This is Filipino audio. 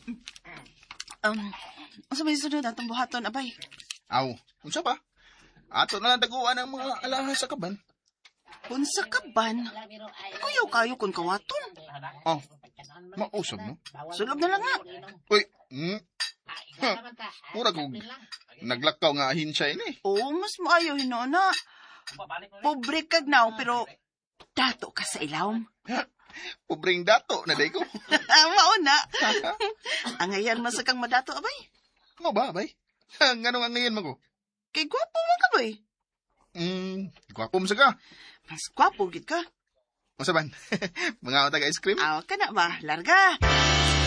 Sa may sunod atong buhaton, abay. Aw, unsa ba? Ato na lang daguan ang mga alahas sa kaban. Unsa ka ban? Kuyaw kayo kung kawaton. Oh, mausap no? Sulob na lang nga. Uy, mura kong naglakaw nga ahinsya ini. Oo, mas maayo hinuna. Pobre kag now, pero dato ka sa ilawom. Pobreng dato na day ko. Mauna. Ang ngayon masakang madato, abay. Ano ba, bay? Ngano nga ngayon mo ko? Kay gwapo man ka, bay. Gwapom sa ka. Mas gwapo, gid ka. Masaban, mga taga ice cream? Aw ka na ba? Larga.